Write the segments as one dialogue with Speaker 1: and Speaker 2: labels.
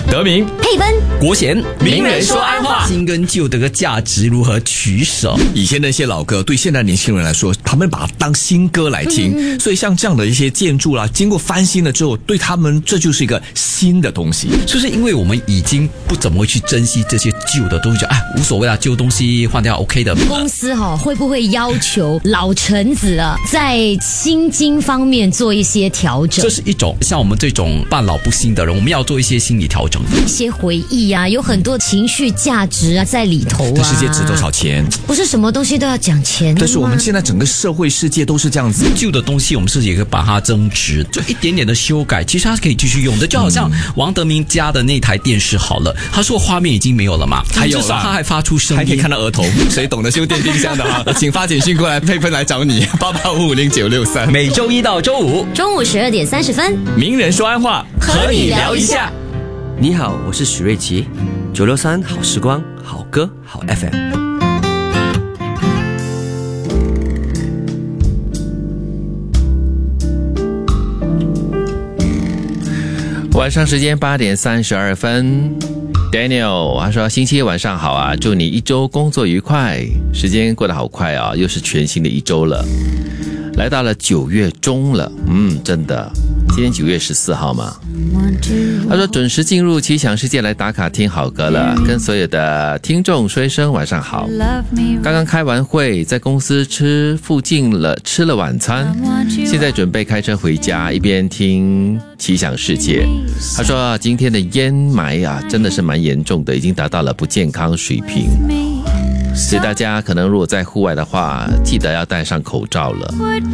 Speaker 1: 德明、
Speaker 2: 佩芬、
Speaker 3: 国贤，
Speaker 1: 名人说安话。
Speaker 3: 新跟旧的价值如何取舍？
Speaker 1: 以前的一些老歌，对现在年轻人来说，他们把它当新歌来听，所以像这样的一些建筑啦，经过翻新了之后，对他们这就是一个新的东西。
Speaker 3: 是不是因为我们已经不怎么会去珍惜这些旧的东西，无所谓啦，旧东西换掉 OK 的。
Speaker 2: 公司会不会要求老臣子在薪金方面做一些调整？
Speaker 3: 这是一种像我们这种半老不新的人，我们要做一些心理调整，
Speaker 2: 一些回忆有很多情绪价值在里头
Speaker 1: 这世界值多少钱？
Speaker 2: 不是什么东西都要讲钱。
Speaker 1: 但是我们现在整个社会世界都是这样子，
Speaker 3: 旧的东西我们是也可以把它增值，就一点点的修改，其实它是可以继续用的。就好像王德明家的那台电视好了，他说画面已经没有了嘛，
Speaker 1: 还有
Speaker 3: 至少他还发出声音，
Speaker 1: 还可以看到额头。谁懂得修电冰箱的请发简讯过来，佩芬来找你，88550963。
Speaker 3: 每周一到周五
Speaker 2: 中午12点30分，
Speaker 1: 名人说安话，和你聊一下。
Speaker 4: 你好，我是许瑞琪，963好时光，好歌好 FM。
Speaker 5: 晚上时间8点32分 ，Daniel 他说星期一晚上好啊，祝你一周工作愉快。时间过得好快啊，又是全新的一周了，来到了9月中了，真的，今天9月14号嘛。他说准时进入奇想世界来打卡听好歌了，跟所有的听众说一声晚上好。刚刚开完会，在公司吃了晚餐，现在准备开车回家，一边听奇想世界。他说今天的烟霾真的是蛮严重的，已经达到了不健康水平，所以大家可能如果在户外的话，记得要戴上口罩了。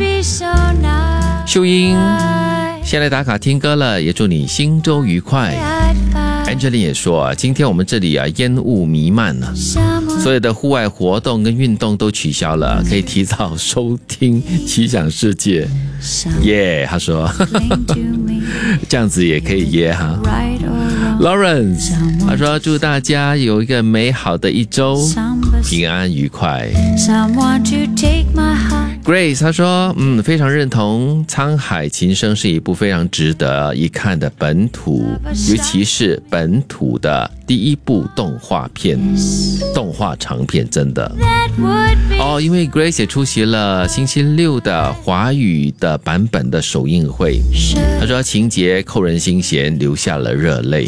Speaker 5: 秀英先来打卡听歌了，也祝你新周愉快。Angeline 也说今天我们这里烟雾弥漫所有的户外活动跟运动都取消了，可以提早收听奇想世界。他说这样子也可以哈。Lawrence 他说祝大家有一个美好的一周，平安愉快。Grace 他说非常认同沧海情深是一部非常值得一看的本土，尤其是本土的第一部动画长片，真的因为 Grace 也出席了星期六的华语的版本的首映会，他说情节扣人心弦，流下了热泪，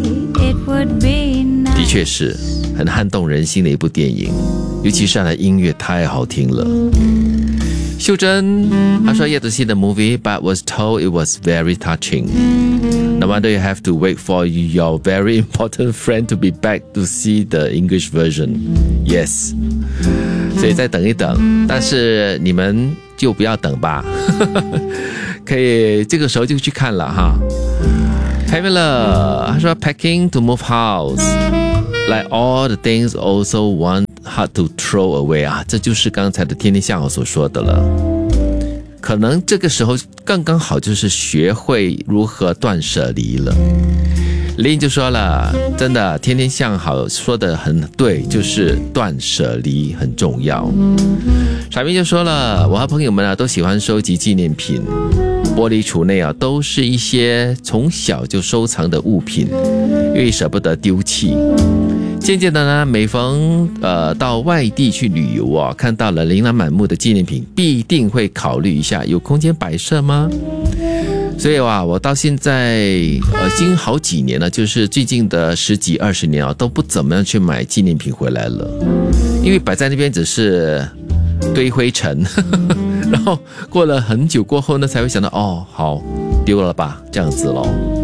Speaker 5: 的确是很撼动人心的一部电影，尤其是它的音乐太好听了。秀珍她说 Yet to see the movie but was told it was very touching. No wonder you have to wait for your very important friend to be back to see the English version. Yes. 所以再等一等，但是你们就不要等吧可以这个时候就去看了哈。Pamela 她说 Packing to move house Like all the things also want hard to throw away 这就是刚才的天天向好所说的了。可能这个时候刚刚好就是学会如何断舍离了。林就说了，真的天天向好说的很对，就是断舍离很重要。傻斌就说了，我和朋友们都喜欢收集纪念品，玻璃橱内都是一些从小就收藏的物品，因为舍不得丢弃。渐渐的呢，每逢到外地去旅游看到了琳琅满目的纪念品，必定会考虑一下有空间摆设吗？所以我到现在已经好几年了，就是最近的10几20年都不怎么样去买纪念品回来了，因为摆在那边只是堆灰尘然后过了很久过后呢，才会想到好丢了吧，这样子咯。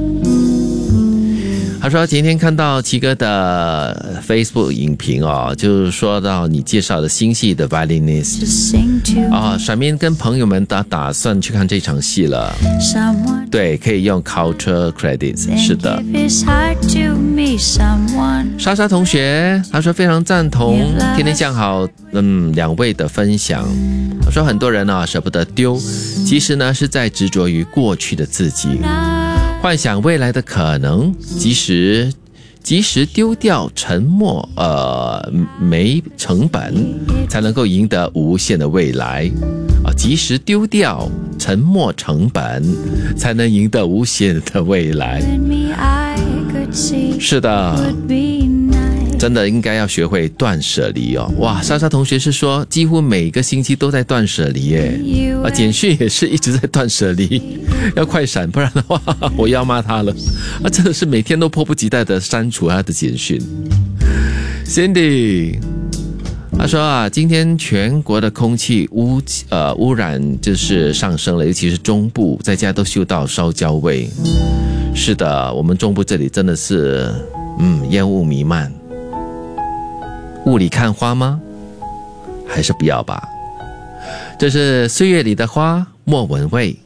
Speaker 5: 他说今天看到奇哥的 Facebook 影评就是说到你介绍的新戏的 Violinist 甩面跟朋友们打算去看这场戏了，对，可以用 Culture Credits， 是的。莎莎同学他说非常赞同天天向好两位的分享。他说很多人舍不得丢，其实呢是在执着于过去的自己，幻想未来的可能，及时丢掉沉默没成本，才能够赢得无限的未来及时丢掉沉默成本，才能赢得无限的未来。 是的，真的应该要学会断舍离哦。哇，莎莎同学是说几乎每个星期都在断舍离耶，简讯也是一直在断舍离，要快闪，不然的话我要骂他了。真的是每天都迫不及待的删除他的简讯。Cindy 他说今天全国的空气污染就是上升了，尤其是中部，在家都嗅到烧焦味。是的，我们中部这里真的是烟雾弥漫。雾里看花吗？还是不要吧。这是岁月里的花，莫文蔚。